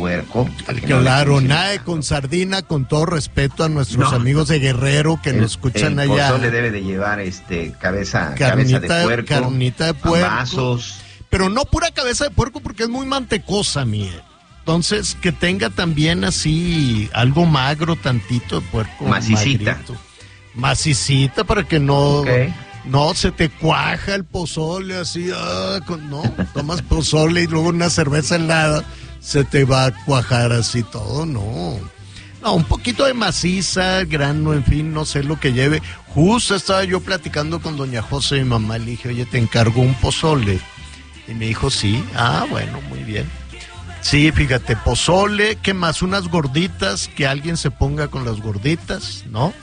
puerco. Claro, nada con sardina, con todo respeto a nuestros amigos de Guerrero que nos escuchan allá. El pozole debe de llevar cabeza de puerco, carnita de puerco, vasos. Pero no pura cabeza de puerco porque es muy mantecosa, Miguel. Entonces, que tenga también así algo magro, tantito de puerco. Macicita para que no se te cuaja el pozole así. No, tomas pozole y luego una cerveza helada, se te va a cuajar así todo, no. No, un poquito de maciza, grano, en fin, no sé lo que lleve. Justo estaba yo platicando con doña José, mi mamá, le dije, oye, te encargo un pozole. Y me dijo, sí, bueno, muy bien. Sí, fíjate, pozole, ¿qué más? Unas gorditas, que alguien se ponga con las gorditas, ¿no?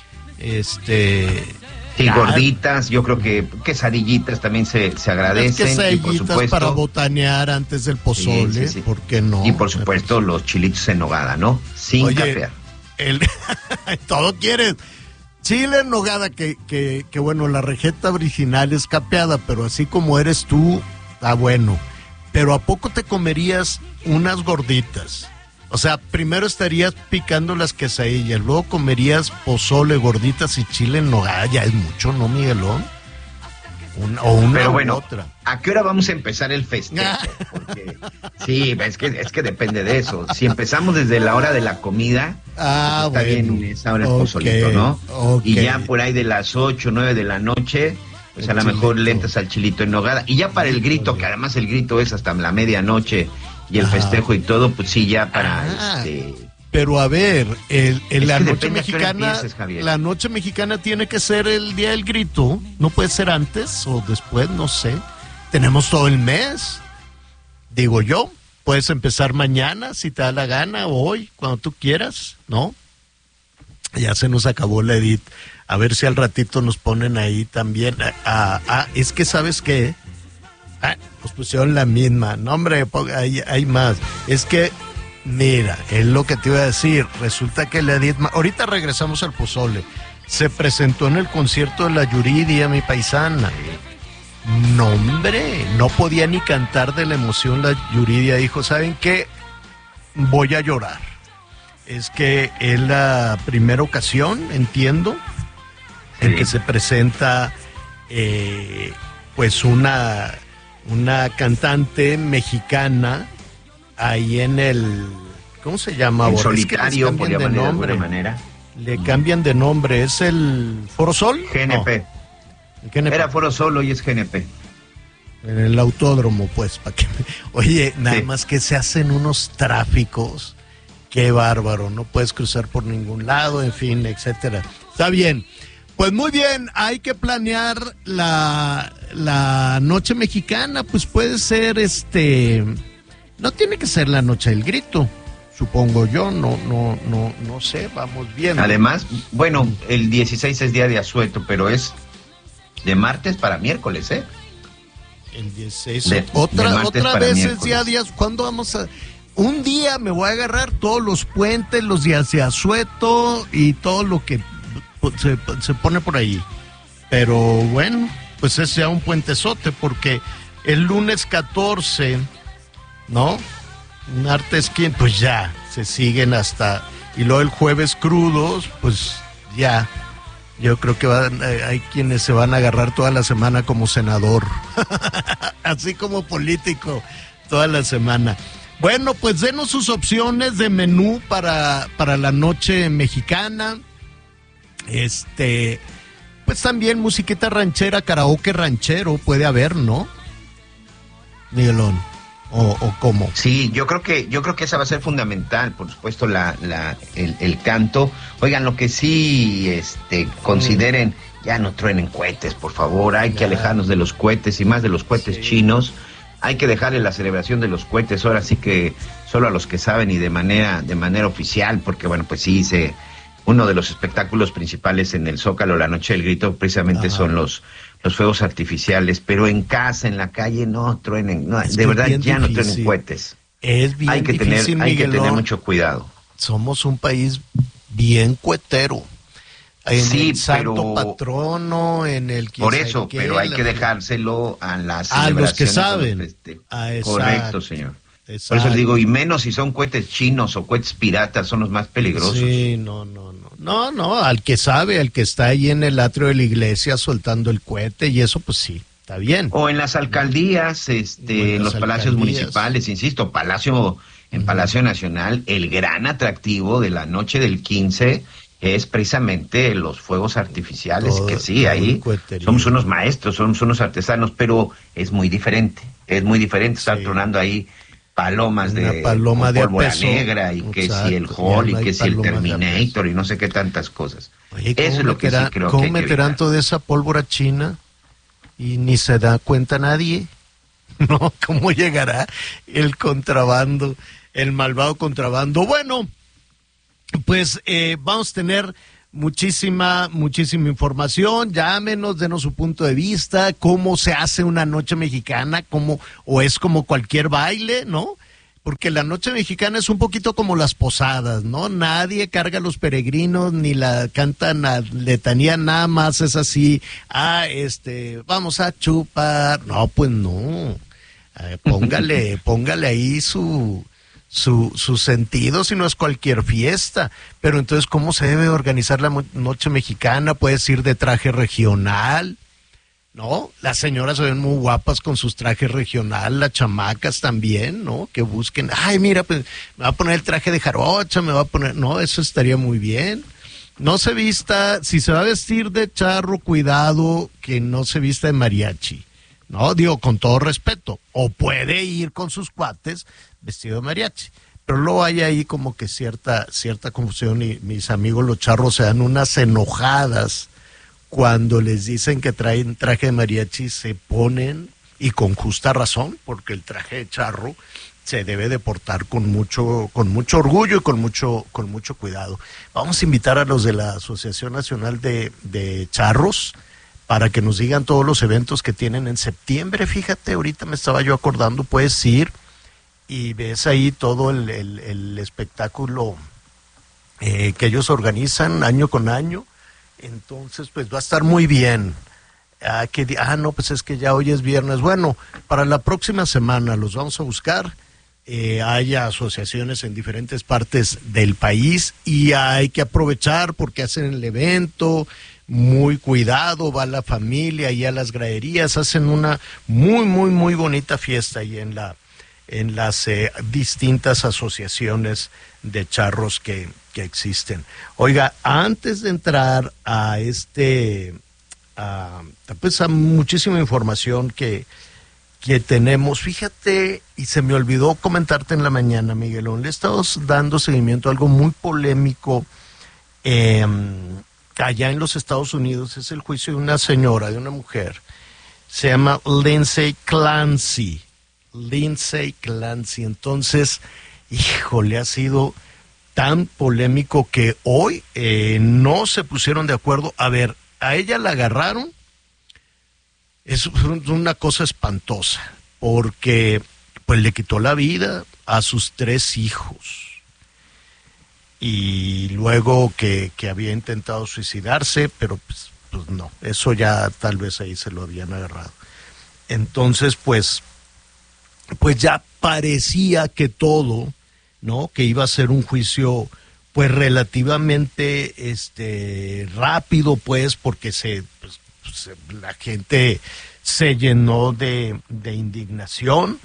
Sí, gorditas, yo creo que quesadillitas también se agradecen. Quesadillitas, y por supuesto, para botanear antes del pozole, sí. ¿Por qué no? Y por supuesto los chilitos en nogada, ¿no? Sin capear. Todo quieres. Chile en nogada, que bueno, la receta original es capeada, pero así como eres tú, está bueno. Pero ¿a poco te comerías unas gorditas? O sea, primero estarías picando las quesadillas, luego comerías pozole, gorditas y chile en nogada. Ya es mucho, ¿no, Miguelón? Pero bueno, otra. ¿A qué hora vamos a empezar el festejo? Porque, sí, es que depende de eso. Si empezamos desde la hora de la comida, pues está bien esa hora el pozolito, ¿no? Y ya por ahí de las 8, 9 de la noche, pues a lo mejor le entras al chilito en nogada. Y ya para el grito, que además el grito es hasta la medianoche, y el festejo y todo, pues sí, ya para Pero a ver, la noche mexicana, la noche mexicana tiene que ser el día del grito, no puede ser antes o después, no sé. Tenemos todo el mes, digo yo. Puedes empezar mañana si te da la gana, o hoy, cuando tú quieras, ¿no? Ya se nos acabó la edit. A ver si al ratito nos ponen ahí también. Es que, ¿sabes qué? Pues pusieron la misma. No, hombre, hay más. Es que, mira, es lo que te iba a decir. Resulta que la Edith, ahorita regresamos al pozole. Se presentó en el concierto de la Yuridia, mi paisana. No, hombre, no podía ni cantar de la emoción. La Yuridia dijo, ¿saben qué? Voy a llorar. Es que es la primera ocasión, entiendo, en que se presenta pues una cantante mexicana ahí en el, ¿cómo se llama? En solitario, por llamarle de alguna manera. Le cambian de nombre, ¿es el Foro Sol? GNP. No. GNP. Era Foro Sol, hoy es GNP. En el autódromo, pues, para que oye, nada más que se hacen unos tráficos, qué bárbaro, no puedes cruzar por ningún lado, en fin, etcétera. Está bien. Pues muy bien, hay que planear la noche mexicana, pues puede ser no tiene que ser la noche del grito, supongo yo, no sé, vamos bien. Además, bueno, el 16 es día de asueto, pero es de martes para miércoles, ¿eh? El 16, otra vez es día de asueto. ¿Cuándo vamos a...? Un día me voy a agarrar todos los puentes, los días de asueto y todo lo que se pone por ahí. Pero bueno, pues es ya un puentezote, porque el lunes 14, ¿no? Martes 15, pues ya, se siguen hasta... Y luego el jueves crudos, pues ya. Yo creo que hay quienes se van a agarrar toda la semana como senador. Así como político, toda la semana. Bueno, pues denos sus opciones de menú para la noche mexicana. Pues también musiquita ranchera, karaoke ranchero puede haber, ¿no? Miguelón, o cómo. Sí, yo creo que esa va a ser fundamental, por supuesto, el canto. Oigan, lo que sí consideren, ya no truenen cohetes, por favor, hay que alejarnos de los cohetes y más de los cohetes chinos. Hay que dejarle la celebración de los cohetes, ahora sí que solo a los que saben y de manera oficial, porque bueno, pues sí, uno de los espectáculos principales en el Zócalo, la Noche del Grito, precisamente son los fuegos artificiales, pero en casa, en la calle, no truenen, no, de verdad ya no truenen cohetes. Es bien difícil, hay que tener mucho cuidado. Somos un país bien cuetero. En el santo patrono, en el por eso, pero hay que dejárselo a las celebraciones. A los que saben. Correcto, señor. Exacto. Por eso les digo, y menos si son cohetes chinos o cohetes piratas, son los más peligrosos. Sí, no, al que sabe, al que está ahí en el atrio de la iglesia soltando el cohete, y eso pues sí, está bien. O en las alcaldías, en los palacios municipales, insisto, en Palacio Nacional, el gran atractivo de la noche del 15 es precisamente los fuegos artificiales, que sí, ahí somos unos maestros, somos unos artesanos, pero es muy diferente estar tronando ahí palomas de pólvora negra, y que si el Hall, y que si el Terminator, y no sé qué tantas cosas. Oye, eso es lo que sí creo que ¿cómo meterán toda esa pólvora china y ni se da cuenta nadie? ¿No? ¿Cómo llegará el contrabando, el malvado contrabando? Bueno, pues vamos a tener muchísima información. Llámenos, denos su punto de vista, cómo se hace una noche mexicana, o es como cualquier baile, ¿no? Porque la noche mexicana es un poquito como las posadas, ¿no? Nadie carga a los peregrinos, ni la cantan a letanía, nada más es así, vamos a chupar. No, pues no. Póngale ahí su sentido, si no es cualquier fiesta. Pero entonces, ¿cómo se debe organizar la noche mexicana? Puedes ir de traje regional, ¿no? Las señoras se ven muy guapas con sus trajes regional, las chamacas también, ¿no? Que busquen, ay, mira, pues me va a poner el traje de jarocha, no, eso estaría muy bien. No se vista, si se va a vestir de charro, cuidado que no se vista de mariachi, ¿no? Digo, con todo respeto, o puede ir con sus cuates vestido de mariachi, pero luego hay ahí como que cierta confusión, y mis amigos los charros se dan unas enojadas cuando les dicen que traen traje de mariachi, se ponen, y con justa razón, porque el traje de charro se debe de portar con mucho orgullo y con mucho cuidado. Vamos a invitar a los de la Asociación Nacional de Charros para que nos digan todos los eventos que tienen en septiembre. Fíjate, ahorita me estaba yo acordando, puedes ir y ves ahí todo el espectáculo que ellos organizan año con año. Entonces, pues va a estar muy bien. No, pues es que ya hoy es viernes. Bueno, para la próxima semana los vamos a buscar. Hay asociaciones en diferentes partes del país y hay que aprovechar porque hacen el evento muy cuidado, va la familia y a las graderías, hacen una muy bonita fiesta ahí en las distintas asociaciones de charros que existen. Oiga, antes de entrar a a muchísima información que tenemos, fíjate, y se me olvidó comentarte en la mañana, Miguelón, le estamos dando seguimiento a algo muy polémico allá en los Estados Unidos. Es el juicio de una señora, de una mujer, se llama Lindsay Clancy. Entonces, híjole, ha sido tan polémico que hoy no se pusieron de acuerdo. A ver, a ella la agarraron, es una cosa espantosa, porque pues le quitó la vida a sus 3 hijos, y luego que había intentado suicidarse, pero pues no, eso ya tal vez ahí se lo habían agarrado. Entonces, pues ya parecía que todo, ¿no? Que iba a ser un juicio pues relativamente rápido, pues, porque la gente se llenó de indignación,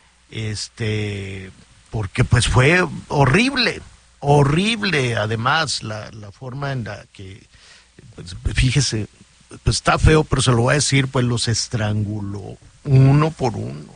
porque pues fue horrible, además la forma en la que, pues, fíjese, pues está feo, pero se lo voy a decir, pues los estranguló uno por uno.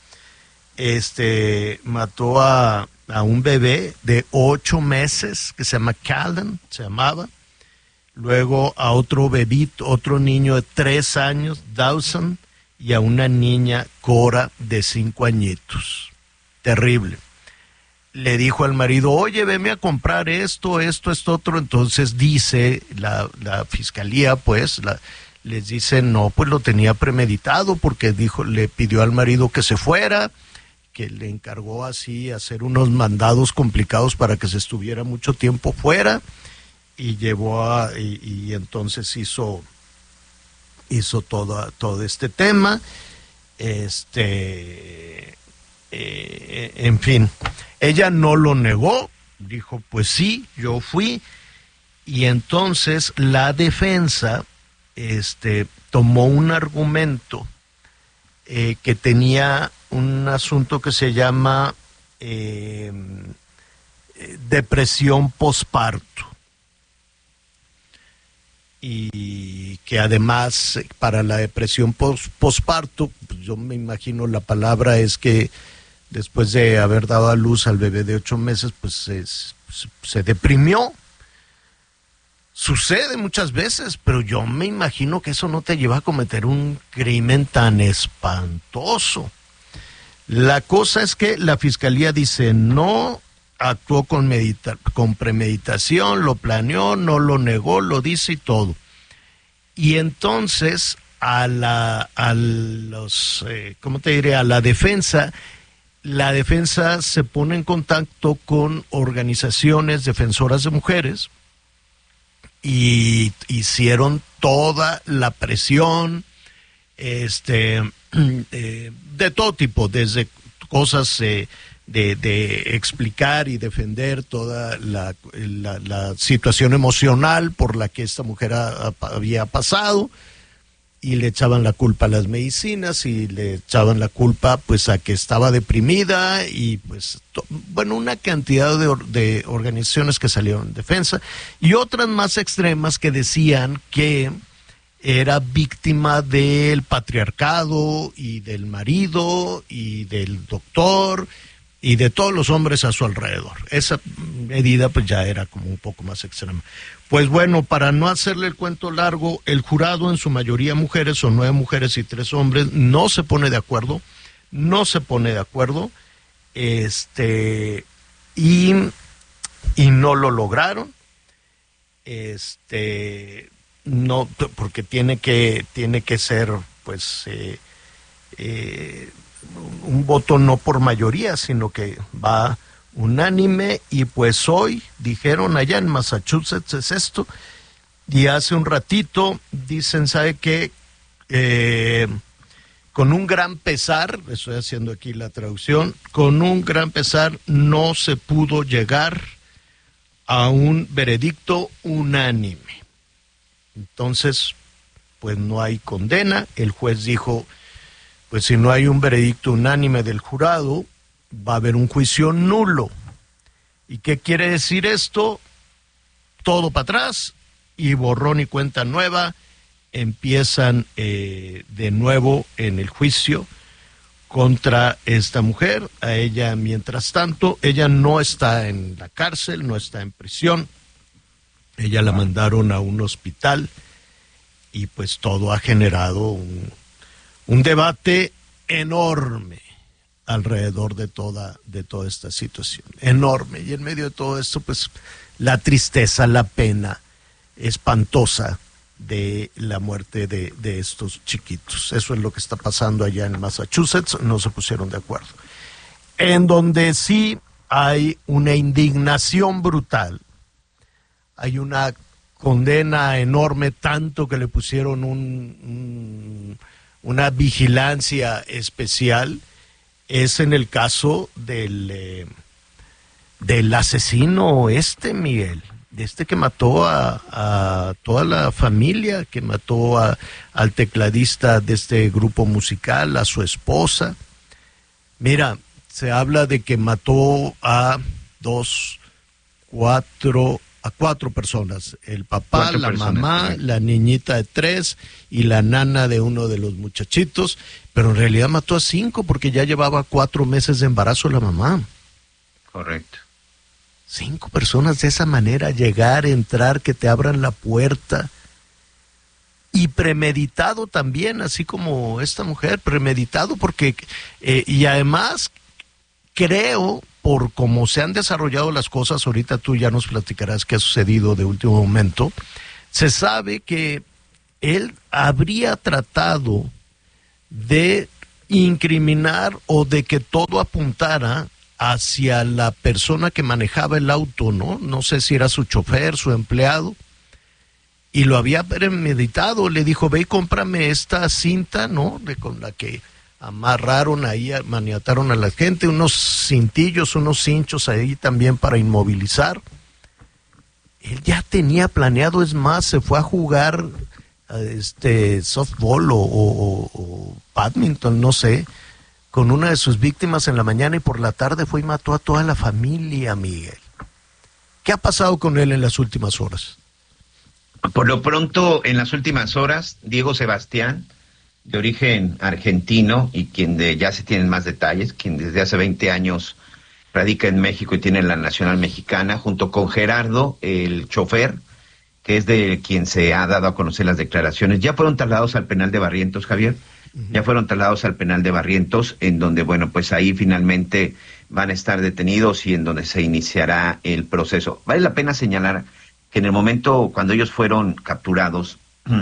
Mató a un bebé de 8 meses que se llamaba. Luego a otro bebito, otro niño de 3 años, Dawson, y a una niña, Cora, de 5 añitos. Terrible. Le dijo al marido, oye, veme a comprar esto, otro. Entonces dice la fiscalía, pues, les dice, no, pues lo tenía premeditado, porque le pidió al marido que se fuera, que le encargó así hacer unos mandados complicados para que se estuviera mucho tiempo fuera, y y entonces hizo todo este tema. en fin, ella no lo negó, dijo, pues sí, yo fui, y entonces la defensa tomó un argumento que tenía un asunto que se llama depresión posparto, y que además para la depresión posparto, pues yo me imagino la palabra es que después de haber dado a luz al bebé de 8 meses, pues se deprimió. Sucede muchas veces, pero yo me imagino que eso no te lleva a cometer un crimen tan espantoso. La cosa es que la fiscalía dice no actuó con premeditación, lo planeó, no lo negó, lo dice y todo. Y entonces a la defensa, la defensa se pone en contacto con organizaciones defensoras de mujeres y hicieron toda la presión, de todo tipo, desde cosas de explicar y defender toda la situación emocional por la que esta mujer había pasado, y le echaban la culpa a las medicinas y le echaban la culpa pues a que estaba deprimida, y pues una cantidad de organizaciones que salieron en defensa, y otras más extremas que decían que era víctima del patriarcado y del marido y del doctor y de todos los hombres a su alrededor. Esa medida pues ya era como un poco más extrema. Pues bueno, para no hacerle el cuento largo, el jurado, en su mayoría mujeres, son 9 mujeres y 3 hombres, no se pone de acuerdo, y no lo lograron, no, porque tiene que ser pues un voto no por mayoría, sino que va unánime, y pues hoy dijeron allá en Massachusetts es esto, y hace un ratito dicen, ¿sabe qué? Con un gran pesar, estoy haciendo aquí la traducción, con un gran pesar no se pudo llegar a un veredicto unánime. Entonces, pues no hay condena. El juez dijo, pues si no hay un veredicto unánime del jurado, va a haber un juicio nulo. ¿Y qué quiere decir esto? Todo para atrás y borrón y cuenta nueva. Empiezan de nuevo en el juicio contra esta mujer. A ella, mientras tanto, ella no está en la cárcel, no está en prisión. Ella la mandaron a un hospital, y pues todo ha generado un debate enorme alrededor de toda esta situación, enorme. Y en medio de todo esto, pues la tristeza, la pena espantosa de la muerte de estos chiquitos. Eso es lo que está pasando allá en Massachusetts. No se pusieron de acuerdo. En donde sí hay una indignación brutal, hay una condena enorme, tanto que le pusieron una vigilancia especial, es en el caso del asesino Miguel, que mató a toda la familia, que mató al tecladista de este grupo musical, a su esposa. Mira, se habla de que mató a 4 personas, el papá, la mamá, la niñita de 3 y la nana de uno de los muchachitos, pero en realidad mató a 5 porque ya llevaba 4 meses de embarazo la mamá. Correcto. 5 personas de esa manera, llegar, entrar, que te abran la puerta, y premeditado también, así como esta mujer, premeditado porque, y además creo, por cómo se han desarrollado las cosas, ahorita tú ya nos platicarás qué ha sucedido de último momento, se sabe que él habría tratado de incriminar o de que todo apuntara hacia la persona que manejaba el auto, ¿no? No sé si era su chofer, su empleado, y lo había premeditado. Le dijo, ve y cómprame esta cinta, ¿no? Con la que amarraron ahí, maniataron a la gente, unos cintillos, unos cinchos ahí también para inmovilizar. Él ya tenía planeado, es más, se fue a jugar softball o badminton, no sé, con una de sus víctimas en la mañana y por la tarde fue y mató a toda la familia, Miguel. ¿Qué ha pasado con él en las últimas horas? Por lo pronto, en las últimas horas, Diego Sebastián, de origen argentino y ya se tienen más detalles, quien desde hace 20 años radica en México y tiene la nacional mexicana, junto con Gerardo, el chofer, que es de quien se ha dado a conocer las declaraciones, ya fueron trasladados al penal de Barrientos, Javier. Ya fueron trasladados al penal de Barrientos, en donde, bueno, pues ahí finalmente van a estar detenidos y en donde se iniciará el proceso. Vale la pena señalar que en el momento cuando ellos fueron capturados,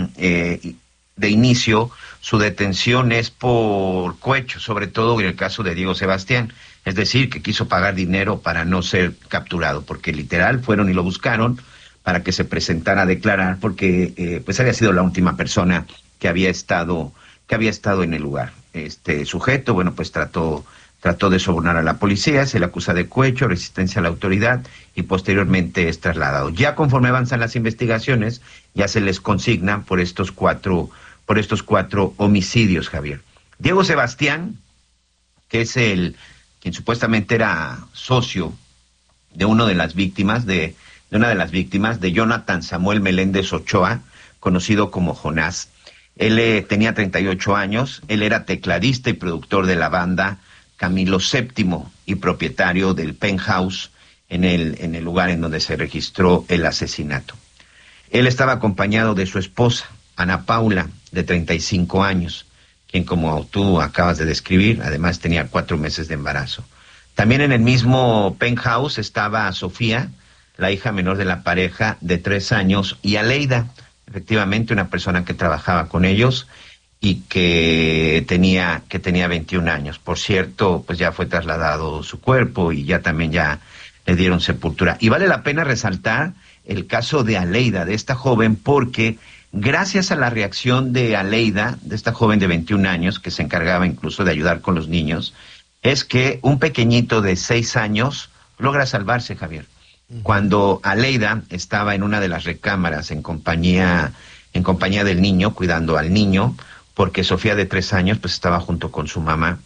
de inicio, su detención es por cohecho, sobre todo en el caso de Diego Sebastián. Es decir, que quiso pagar dinero para no ser capturado, porque literal fueron y lo buscaron para que se presentara a declarar, porque pues había sido la última persona que había estado en el lugar. Este sujeto, bueno, pues trató de sobornar a la policía, se le acusa de cohecho, resistencia a la autoridad y posteriormente es trasladado. Ya conforme avanzan las investigaciones, ya se les consigna por estos cuatro homicidios, Javier. Diego Sebastián, que es quien supuestamente era socio de una de las víctimas, de Jonathan Samuel Meléndez Ochoa, conocido como Jonás. Él tenía 38 años, él era tecladista y productor de la banda Camilo VII y propietario del penthouse en el lugar en donde se registró el asesinato. Él estaba acompañado de su esposa, Ana Paula, de 35 años, quien, como tú acabas de describir, además tenía 4 meses de embarazo. También en el mismo penthouse estaba Sofía, la hija menor de la pareja, de 3 años, y Aleida, efectivamente una persona que trabajaba con ellos y que tenía 21 años. Por cierto, pues ya fue trasladado su cuerpo y ya le dieron sepultura. Y vale la pena resaltar el caso de Aleida, de esta joven, porque gracias a la reacción de Aleida, de esta joven de 21 años, que se encargaba incluso de ayudar con los niños, es que un pequeñito de 6 años logra salvarse, Javier. Cuando Aleida estaba en una de las recámaras en compañía del niño, cuidando al niño, porque Sofía de 3 años pues estaba junto con su mamá,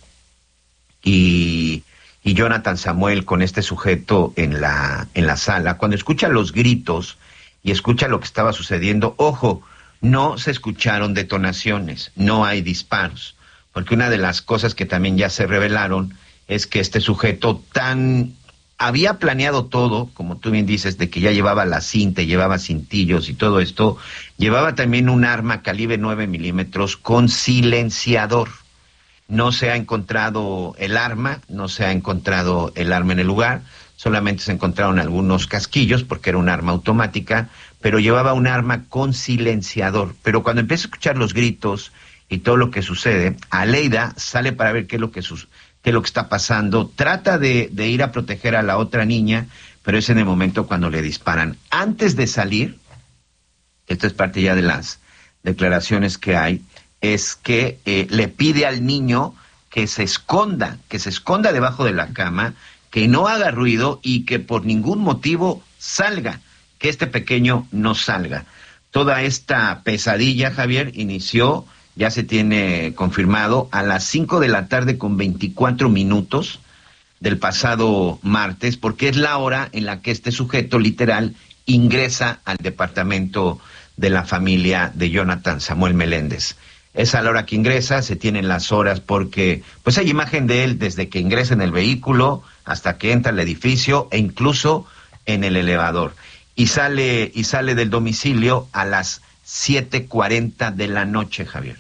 y Jonathan Samuel con este sujeto en la sala, cuando escucha los gritos y escucha lo que estaba sucediendo, ojo, no se escucharon detonaciones, no hay disparos, porque una de las cosas que también ya se revelaron es que este sujeto había planeado todo, como tú bien dices, de que ya llevaba la cinta, llevaba cintillos y todo esto, llevaba también un arma calibre 9 milímetros con silenciador. No se ha encontrado el arma en el lugar, solamente se encontraron algunos casquillos porque era un arma automática, pero llevaba un arma con silenciador. Pero cuando empieza a escuchar los gritos y todo lo que sucede, Aleida sale para ver qué es lo que está pasando, trata de ir a proteger a la otra niña, pero es en el momento cuando le disparan. Antes de salir, esto es parte ya de las declaraciones que hay, es que le pide al niño que se esconda debajo de la cama, que no haga ruido y que por ningún motivo salga, que este pequeño no salga. Toda esta pesadilla, Javier, inició, ya se tiene confirmado, a las 5 de la tarde con 24 minutos del pasado martes, porque es la hora en la que este sujeto literal ingresa al departamento de la familia de Jonathan Samuel Meléndez. Es a la hora que ingresa, se tienen las horas porque pues hay imagen de él desde que ingresa en el vehículo hasta que entra al edificio e incluso en el elevador. Y sale del domicilio a las 7:40 de la noche, Javier.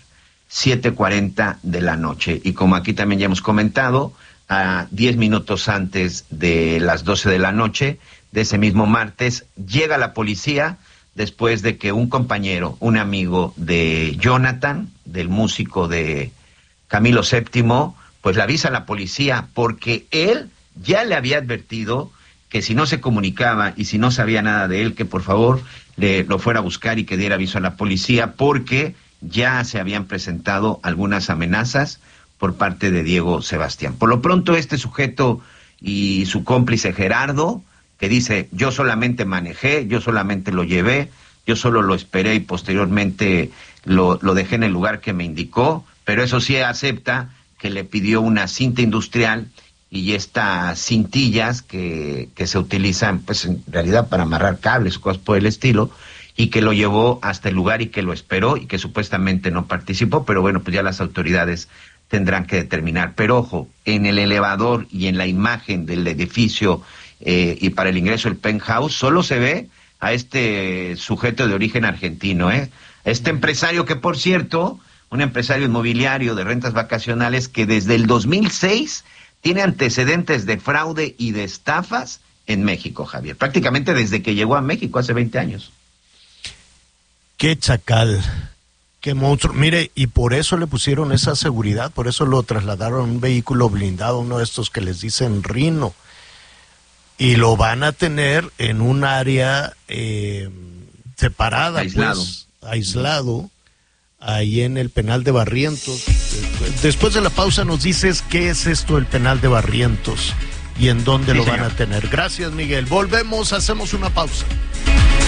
7:40 de la noche. Y como aquí también ya hemos comentado, a 10 minutos antes de las 12 de la noche de ese mismo martes, llega la policía después de que un compañero, un amigo de Jonathan, del músico de Camilo VII, pues le avisa a la policía porque él ya le había advertido que si no se comunicaba y si no sabía nada de él, que por favor lo fuera a buscar y que diera aviso a la policía, porque ya se habían presentado algunas amenazas por parte de Diego Sebastián. Por lo pronto, este sujeto y su cómplice Gerardo, que dice, yo solamente manejé, yo solamente lo llevé, yo solo lo esperé y posteriormente lo dejé en el lugar que me indicó, pero eso sí acepta que le pidió una cinta industrial y estas cintillas que se utilizan pues en realidad para amarrar cables o cosas por el estilo, y que lo llevó hasta el lugar y que lo esperó y que supuestamente no participó, pero bueno, pues ya las autoridades tendrán que determinar. Pero ojo, en el elevador y en la imagen del edificio y para el ingreso del penthouse solo se ve a este sujeto de origen argentino, este empresario que, por cierto, un empresario inmobiliario de rentas vacacionales que desde el 2006 tiene antecedentes de fraude y de estafas en México, Javier, prácticamente desde que llegó a México hace 20 años. Qué chacal, qué monstruo. Mire, y por eso le pusieron esa seguridad, por eso lo trasladaron a un vehículo blindado, uno de estos que les dicen Rino. Y lo van a tener en un área separada, aislado, ahí en el penal de Barrientos. Después de la pausa nos dices qué es esto del penal de Barrientos y en dónde lo van a tener. Gracias, Miguel. Volvemos, hacemos una pausa.